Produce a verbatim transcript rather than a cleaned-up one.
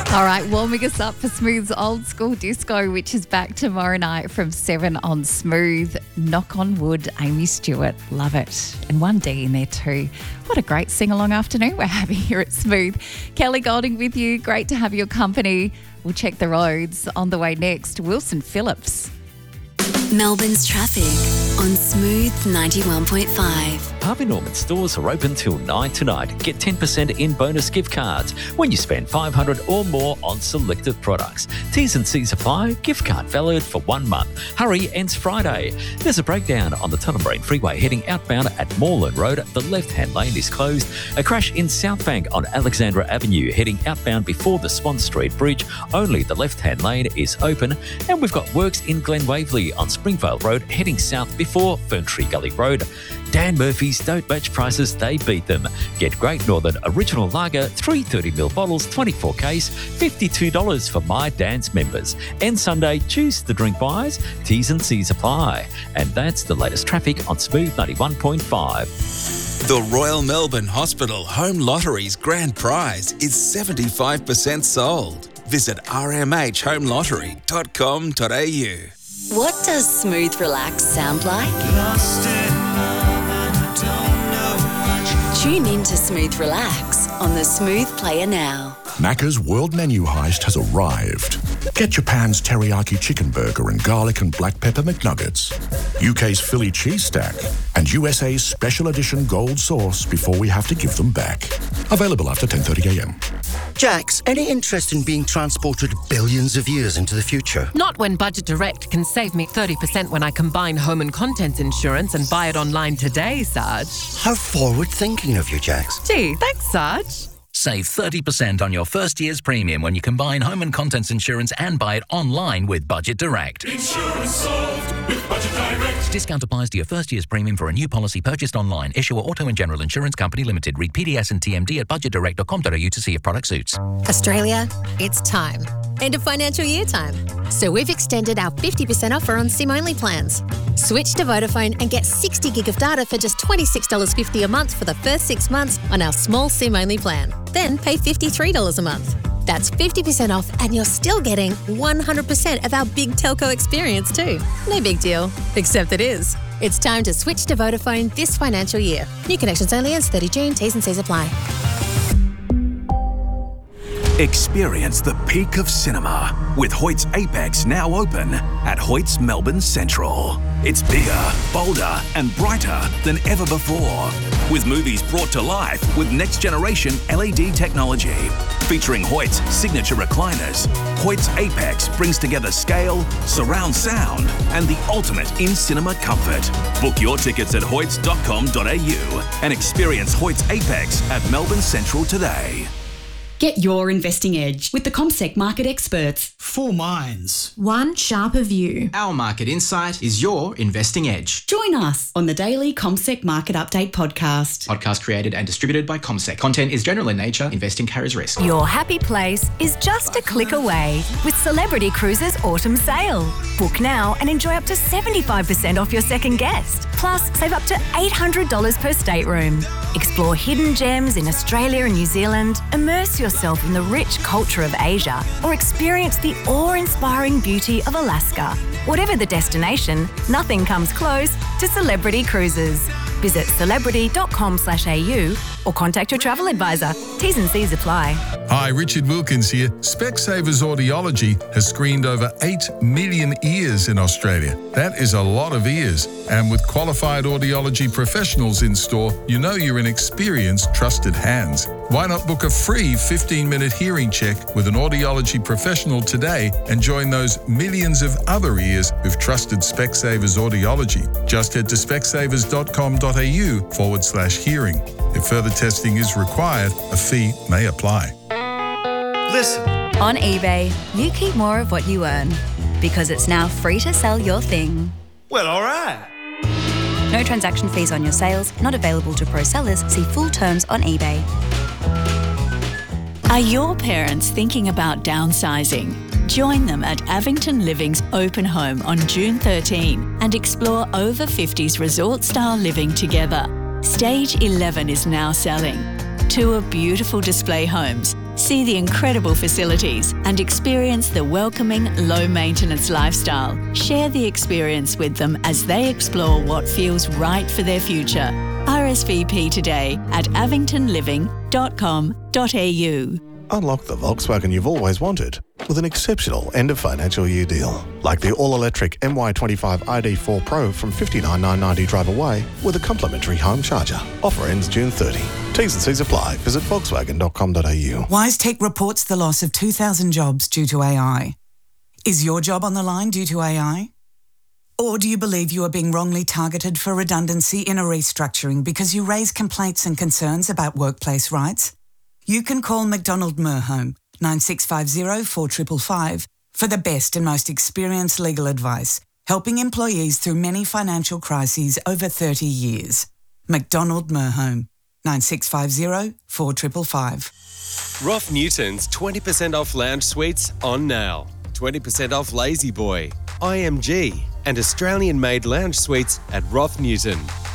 All right, warming us up for Smooth's Old School Disco, which is back tomorrow night from seven on Smooth. Knock on Wood, Amy Stewart, love it. And one D in there too. What a great sing-along afternoon we're having here at Smooth. Kelly Golding with you. Great to have your company. We'll check the roads. On the way next, Wilson Phillips. Melbourne's traffic on Smooth ninety-one point five. Harvey Norman stores are open till nine tonight. Get ten percent in bonus gift cards when you spend five hundred dollars or more on selected products. T's and C's apply. Gift card valid for one month. Hurry, ends Friday. There's a breakdown on the Tullamarine Freeway heading outbound at Moreland Road. The left-hand lane is closed. A crash in Southbank on Alexandra Avenue heading outbound before the Swan Street Bridge. Only the left-hand lane is open. And we've got works in Glen Waverley on Springvale Road heading south before Ferntree Gully Road. Dan Murphy's don't match prices, they beat them. Get Great Northern Original Lager, three thirty mil bottles, twenty-four case, fifty-two dollars for My Dan's members. And Sunday, choose the drink buys, T's and C's apply. And that's the latest traffic on Smooth ninety-one point five. The Royal Melbourne Hospital Home Lottery's grand prize is seventy-five percent sold. Visit r m h home lottery dot com dot a u. What does Smooth Relax sound like? Tune in to Smooth Relax on the Smooth Player now. Macca's World Menu Heist has arrived. Get Japan's teriyaki chicken burger and garlic and black pepper McNuggets, U K's Philly cheese stack, and U S A's special edition gold sauce before we have to give them back. Available after ten thirty a m. Jax, any interest in being transported billions of years into the future? Not when Budget Direct can save me thirty percent when I combine home and contents insurance and buy it online today, Sarge. How forward-thinking of you, Jax. Gee, thanks, Sarge. Save thirty percent on your first year's premium when you combine home and contents insurance and buy it online with Budget Direct. Insurance solved with Budget Direct. Discount applies to your first year's premium for a new policy purchased online. Issuer Auto and General Insurance Company Limited. Read P D S and T M D at budget direct dot com dot a u to see if product suits. Australia, it's time. End of financial year time. So we've extended our fifty percent offer on SIM-only plans. Switch to Vodafone and get sixty gig of data for just twenty-six dollars fifty a month for the first six months on our small SIM-only plan. Then pay fifty-three dollars a month. That's fifty percent off and you're still getting one hundred percent of our big telco experience too. No big deal, except it is. It's time to switch to Vodafone this financial year. New connections only ends thirtieth of June. T's and C's apply. Experience the peak of cinema with Hoyt's Apex now open at Hoyt's Melbourne Central. It's bigger, bolder and brighter than ever before, with movies brought to life with next-generation L E D technology. Featuring Hoyt's signature recliners, Hoyt's Apex brings together scale, surround sound and the ultimate in-cinema comfort. Book your tickets at hoyts dot com dot a u and experience Hoyt's Apex at Melbourne Central today. Get your investing edge with the CommSec market experts. Four minds. One sharper view. Our market insight is your investing edge. Join us on the daily CommSec Market Update podcast. Podcast created and distributed by CommSec. Content is general in nature. Investing carries risk. Your happy place is just a click away with Celebrity Cruises Autumn Sale. Book now and enjoy up to seventy-five percent off your second guest. Plus, save up to eight hundred dollars per stateroom. Explore hidden gems in Australia and New Zealand. Immerse yourself in the rich culture of Asia or experience the awe-inspiring beauty of Alaska. Whatever the destination, nothing comes close to Celebrity Cruises. Visit celebrity dot com slash a u or contact your travel advisor. T's and C's apply. Hi, Richard Wilkins here. Specsavers Audiology has screened over eight million ears in Australia. That is a lot of ears. And with qualified audiology professionals in store, you know you're in experienced, trusted hands. Why not book a free fifteen-minute hearing check with an audiology professional today and join those millions of other ears who've trusted Specsavers Audiology? Just head to specsavers dot com dot a u forward slash hearing. If further testing is required, a fee may apply. Listen. On eBay, you keep more of what you earn because it's now free to sell your thing. Well, all right. No transaction fees on your sales, not available to pro sellers. See full terms on eBay. Are your parents thinking about downsizing? Join them at Avington Living's open home on June thirteenth and explore over fifties resort-style living together. Stage eleven is now selling. Tour beautiful display homes, see the incredible facilities, and experience the welcoming, low-maintenance lifestyle. Share the experience with them as they explore what feels right for their future. R S V P today at avington living dot com dot a u. Unlock the Volkswagen you've always wanted with an exceptional end of financial year deal. Like the all-electric M Y twenty-five I D four Pro from fifty-nine thousand nine hundred ninety drive away with a complimentary home charger. Offer ends June thirtieth. T's and C's apply. Visit volkswagen dot com dot a u. WiseTech reports the loss of two thousand jobs due to A I. Is your job on the line due to A I? Or do you believe you are being wrongly targeted for redundancy in a restructuring because you raise complaints and concerns about workplace rights? You can call McDonald Merhome nine six five zero four five five five for the best and most experienced legal advice, helping employees through many financial crises over thirty years. McDonald Merhome nine six five zero four five five five. Roth Newton's twenty percent off lounge suites on now. twenty percent off Lazy Boy, I M G, and Australian-made lounge suites at Roth Newton.